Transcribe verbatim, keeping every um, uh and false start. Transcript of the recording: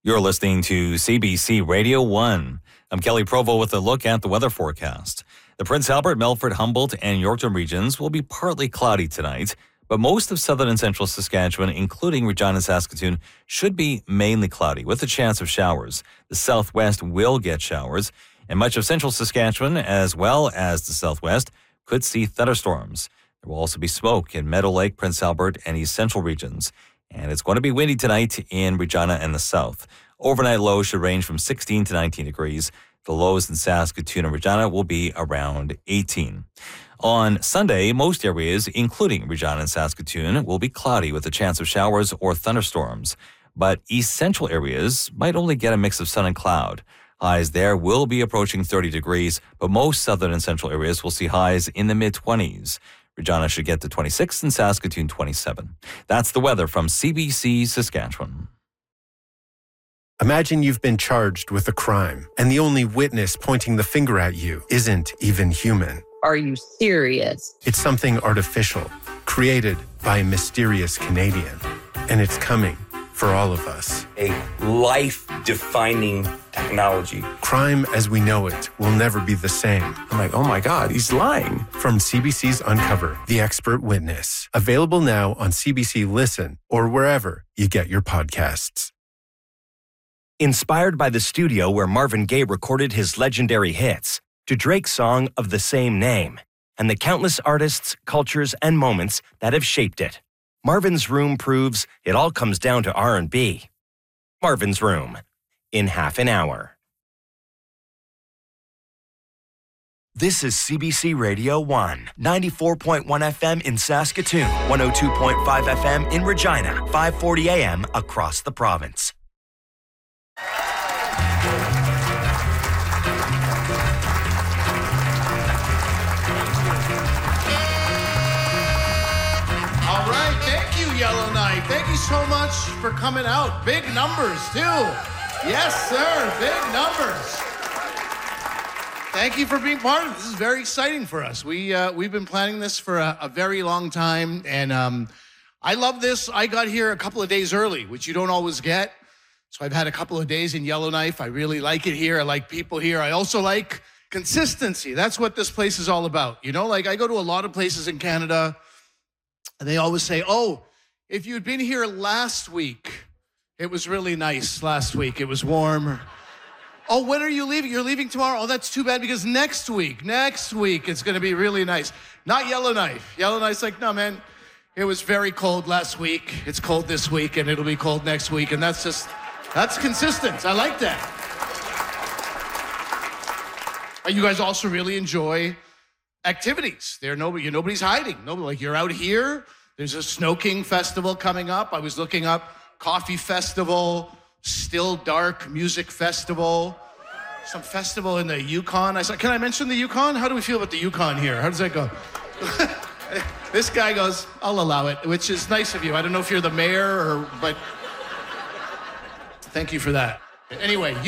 You're listening to C B C Radio one. I'm Kelly Provo with a look at the weather forecast. The Prince Albert, Melfort, Humboldt, and Yorkton regions will be partly cloudy tonight, but most of southern and central Saskatchewan, including Regina and Saskatoon, should be mainly cloudy with a chance of showers. The southwest will get showers, and much of central Saskatchewan, as well as the southwest, could see thunderstorms. There will also be smoke in Meadow Lake, Prince Albert, and east central regions. And it's going to be windy tonight in Regina and the south. Overnight lows should range from sixteen to nineteen degrees. The lows in Saskatoon and Regina will be around eighteen. On Sunday, most areas, including Regina and Saskatoon, will be cloudy with a chance of showers or thunderstorms. But east central areas might only get a mix of sun and cloud. Highs there will be approaching thirty degrees, but most southern and central areas will see highs in the mid-twenties. Regina should get to twenty-six and Saskatoon twenty-seven. That's the weather from C B C Saskatchewan. Imagine you've been charged with a crime, and the only witness pointing the finger at you isn't even human. Are you serious? It's something artificial, created by a mysterious Canadian. And it's coming for all of us. A life-defining technology. Crime as we know it will never be the same. I'm like, oh my God, he's lying. From C B C's Uncover, The Expert Witness. Available now on C B C Listen or wherever you get your podcasts. Inspired by the studio where Marvin Gaye recorded his legendary hits, to Drake's song of the same name, and the countless artists, cultures, and moments that have shaped it, Marvin's Room proves it all comes down to R and B. Marvin's Room, in half an hour. This is C B C Radio one, ninety-four point one F M in Saskatoon, one oh two point five F M in Regina, five forty A M across the province. All right, thank you, Yellowknife. Thank you so much for coming out. Big numbers, too. Yes, sir, big numbers. Thank you for being part of it. This is very exciting for us. We, uh, we've been planning this for a, a very long time, and um, I love this. I got here a couple of days early, which you don't always get. So I've had a couple of days in Yellowknife. I really like it here. I like people here. I also like consistency. That's what this place is all about. You know, like I go to a lot of places in Canada, and they always say, oh, if you'd been here last week, it was really nice last week. It was warm. Oh, when are you leaving? You're leaving tomorrow? Oh, that's too bad because next week, next week, it's going to be really nice. Not Yellowknife. Yellowknife's like, no, man, it was very cold last week. It's cold this week, and it'll be cold next week. And that's just, that's consistent. I like that. You guys also really enjoy activities. There, nobody, nobody's hiding. Nobody, like you're out here. There's a Snow King festival coming up. I was looking up Coffee Festival, Still Dark Music Festival, some festival in the Yukon. I said, can I mention the Yukon? How do we feel about the Yukon here? How does that go? This guy goes, I'll allow it, which is nice of you. I don't know if you're the mayor or, but thank you for that. Anyway.